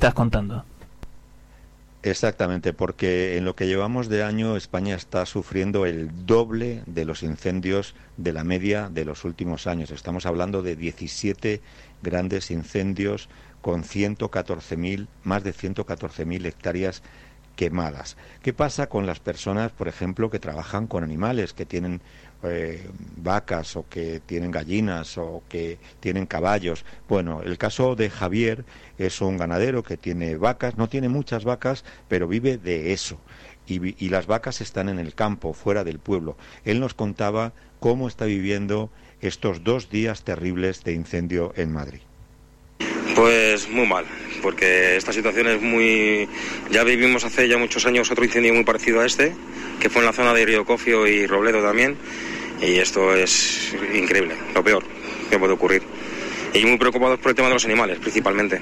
estás contando. Exactamente, porque en lo que llevamos de año España está sufriendo el doble de los incendios de la media de los últimos años. Estamos hablando de 17 grandes incendios con más de 114.000 hectáreas quemadas. ¿Qué pasa con las personas, por ejemplo, que trabajan con animales, que tienen vacas o que tienen gallinas o que tienen caballos? Bueno, el caso de Javier es un ganadero que tiene vacas, no tiene muchas vacas, pero vive de eso. Y las vacas están en el campo, fuera del pueblo. Él nos contaba cómo está viviendo estos 2 días terribles de incendio en Madrid. Pues muy mal, porque esta situación es muy... Ya vivimos hace ya muchos años otro incendio muy parecido a este, que fue en la zona de Río Cofio y Robledo también, y esto es increíble, lo peor que puede ocurrir. Y muy preocupados por el tema de los animales, principalmente.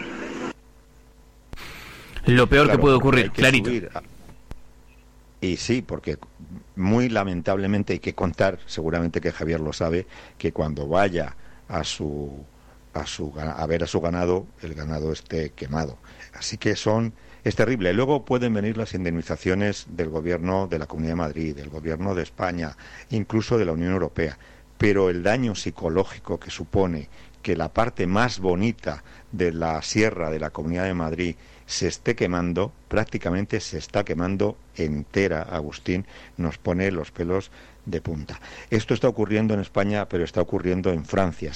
Lo peor que puede ocurrir, clarito. Y sí, porque muy lamentablemente hay que contar, seguramente que Javier lo sabe, que cuando vaya a ver a su ganado, el ganado esté quemado. Así que es terrible. Luego pueden venir las indemnizaciones del gobierno de la Comunidad de Madrid, del gobierno de España, incluso de la Unión Europea. Pero el daño psicológico que supone que la parte más bonita de la sierra de la Comunidad de Madrid se esté quemando, prácticamente se está quemando entera, Agustín, nos pone los pelos de punta. Esto está ocurriendo en España, pero está ocurriendo en Francia.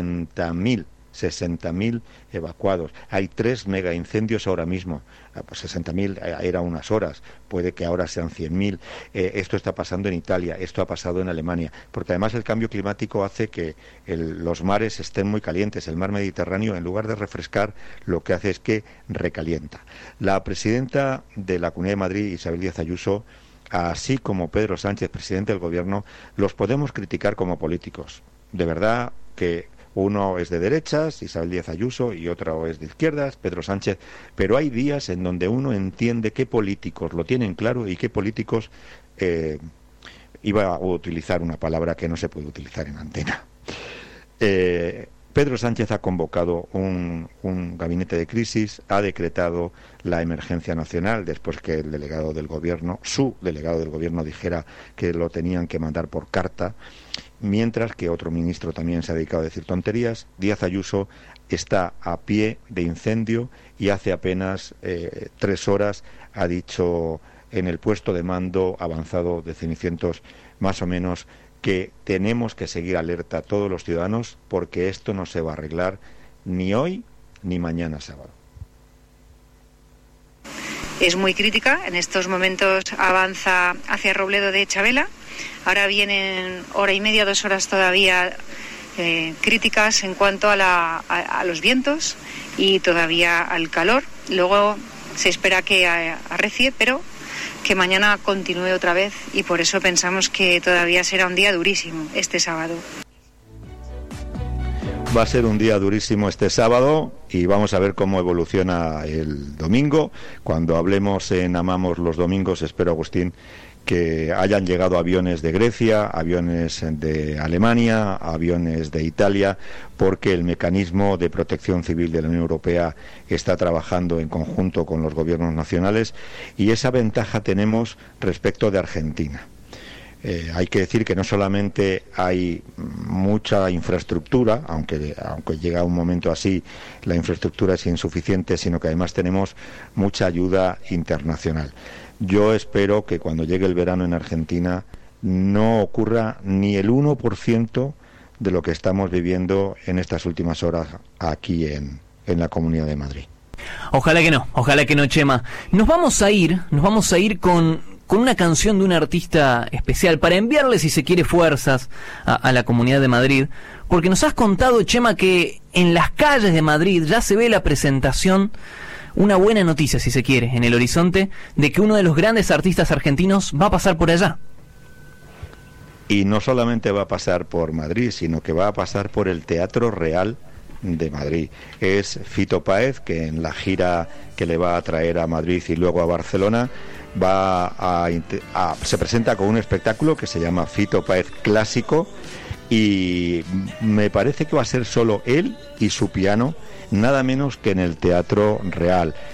60.000 evacuados. Hay 3 megaincendios ahora mismo. Pues 60.000 era unas horas, puede que ahora sean 100.000. Esto está pasando en Italia, esto ha pasado en Alemania, porque además el cambio climático hace que los mares estén muy calientes. El mar Mediterráneo, en lugar de refrescar, lo que hace es que recalienta. La presidenta de la Comunidad de Madrid, Isabel Díaz Ayuso, así como Pedro Sánchez, presidente del Gobierno, los podemos criticar como políticos. De verdad que uno es de derechas, Isabel Díaz Ayuso, y otro es de izquierdas, Pedro Sánchez, pero hay días en donde uno entiende qué políticos lo tienen claro y qué políticos, iba a utilizar una palabra que no se puede utilizar en antena. Pedro Sánchez ha convocado un gabinete de crisis, ha decretado la emergencia nacional después que el delegado del gobierno, su delegado del gobierno, dijera que lo tenían que mandar por carta, mientras que otro ministro también se ha dedicado a decir tonterías. Díaz Ayuso está a pie de incendio y hace apenas 3 horas ha dicho en el puesto de mando avanzado de Cenicientos, más o menos, que tenemos que seguir alerta a todos los ciudadanos porque esto no se va a arreglar ni hoy ni mañana sábado. Es muy crítica, en estos momentos avanza hacia Robledo de Chavela, ahora vienen 1h30, 2 horas todavía críticas en cuanto a los vientos y todavía al calor. Luego se espera que arrecie, pero que mañana continúe otra vez, y por eso pensamos que todavía será un día durísimo este sábado. Va a ser un día durísimo este sábado y vamos a ver cómo evoluciona el domingo. Cuando hablemos en Amamos los domingos, espero, Agustín, que hayan llegado aviones de Grecia, aviones de Alemania, aviones de Italia, porque el mecanismo de protección civil de la Unión Europea está trabajando en conjunto con los gobiernos nacionales, y esa ventaja tenemos respecto de Argentina. Hay que decir que no solamente hay mucha infraestructura, aunque llega un momento así la infraestructura es insuficiente, sino que además tenemos mucha ayuda internacional. Yo espero que cuando llegue el verano en Argentina no ocurra ni el 1% de lo que estamos viviendo en estas últimas horas aquí en la Comunidad de Madrid. Ojalá que no, Chema. Nos vamos a ir con una canción de un artista especial para enviarle, si se quiere, fuerzas a la Comunidad de Madrid, porque nos has contado, Chema, que en las calles de Madrid ya se ve la presentación, una buena noticia, si se quiere, en el horizonte, de que uno de los grandes artistas argentinos va a pasar por allá. Y no solamente va a pasar por Madrid, sino que va a pasar por el Teatro Real de Madrid. Es Fito Páez, que en la gira que le va a traer a Madrid y luego a Barcelona se presenta con un espectáculo que se llama Fito Páez Clásico, y me parece que va a ser solo él y su piano, nada menos que en el Teatro Real.